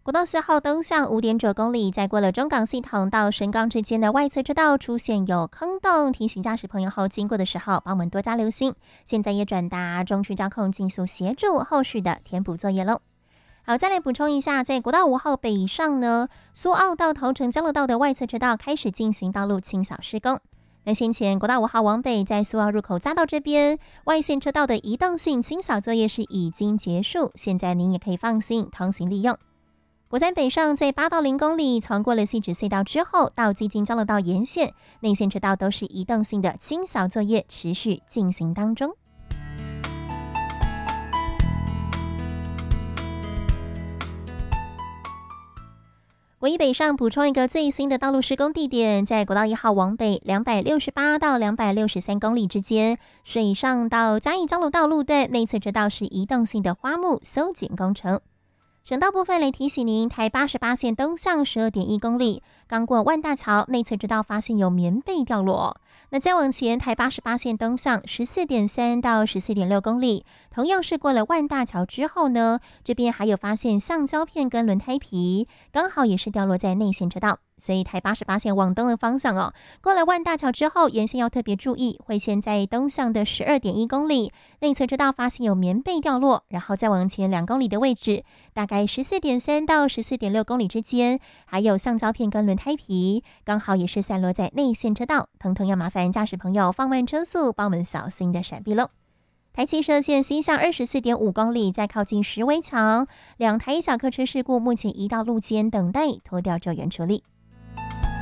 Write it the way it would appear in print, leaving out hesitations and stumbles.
国道4号东向5.9公里，在过了中港系统到神冈之间的外侧车道出现有坑洞，提醒驾驶朋友后经过的时候帮我们多加留心。现在也转达中区交控尽速协助后续的填补作业喽。好，再来补充一下，在国道5号北上呢，苏澳到头城交流道的外侧车道开始进行道路清扫施工。那先前国道5号往北在苏澳入口匝道这边外线车道的移动性清扫作业是已经结束，现在您也可以放心通行利用。国三北上在8到0公里，从过了汐止隧道之后到基金交流道沿线内线车道都是移动性的清扫作业持续进行当中。国一北上补充一个最新的道路施工地点，在国道1号往北268到263公里之间，水上到嘉义交流道路段内侧车道是移动性的花木修剪工程。省道部分来提醒您，台88线东向12.1公里，刚过万大桥内侧车道发现有棉被掉落。那再往前，台88线东向14.3到14.6公里，同样是过了万大桥之后呢，这边还有发现橡胶片跟轮胎皮，刚好也是掉落在内线车道。所以台88线往东的方向过了万大桥之后，沿线要特别注意，会先在东向的12.1公里内侧车道发现有棉被掉落，然后再往前2公里的位置，大概14.3到14.6公里之间，还有橡胶片跟轮胎皮，刚好也是散落在内线车道，统统要麻烦驾驶朋友放慢车速，帮我们小心的闪避喽。台七社线西向24.5公里，在靠近石围墙，2台小客车事故目前移到路肩等待拖吊救援处理。